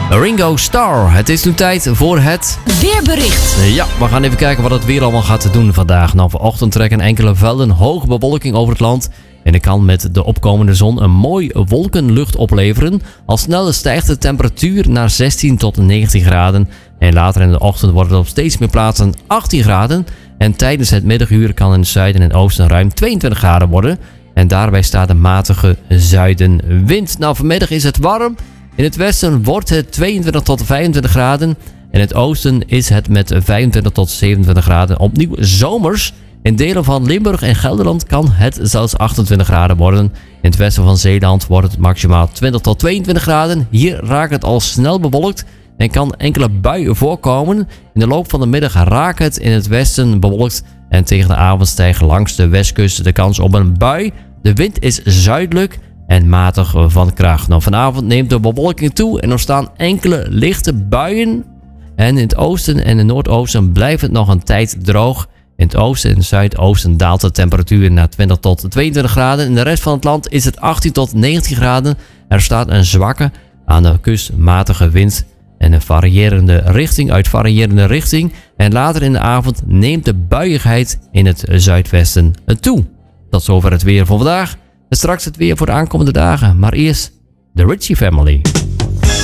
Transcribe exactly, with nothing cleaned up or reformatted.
Ringo Starr. Het is nu tijd voor het weerbericht. Ja, we gaan even kijken wat het weer allemaal gaat doen vandaag. Nou, vanochtend trekken enkele velden hoge bewolking over het land. En het kan met de opkomende zon een mooi wolkenlucht opleveren. Al snel stijgt de temperatuur naar zestien tot negentien graden. En later in de ochtend wordt het op steeds meer plaatsen achttien graden. En tijdens het middaguur kan in het zuiden en oosten ruim tweeëntwintig graden worden. En daarbij staat een matige zuidenwind. Nou, vanmiddag is het warm. In het westen wordt het tweeëntwintig tot vijfentwintig graden. In het oosten is het met vijfentwintig tot zevenentwintig graden opnieuw zomers. In delen van Limburg en Gelderland kan het zelfs achtentwintig graden worden. In het westen van Zeeland wordt het maximaal twintig tot tweeëntwintig graden. Hier raakt het al snel bewolkt en kan enkele buien voorkomen. In de loop van de middag raakt het in het westen bewolkt. En tegen de avond stijgt langs de westkust de kans op een bui. De wind is zuidelijk en matig van kracht. Nou, vanavond neemt de bewolking toe en er staan enkele lichte buien. En in het oosten en het noordoosten blijft het nog een tijd droog. In het oosten en zuidoosten daalt de temperatuur naar twintig tot tweeëntwintig graden. In de rest van het land is het achttien tot negentien graden. Er staat een zwakke, aan de kust matige wind en een variërende richting uit variërende richting. En later in de avond neemt de buiigheid in het zuidwesten toe. Tot zover het weer voor vandaag. En straks het weer voor de aankomende dagen. Maar eerst de Ritchie Family.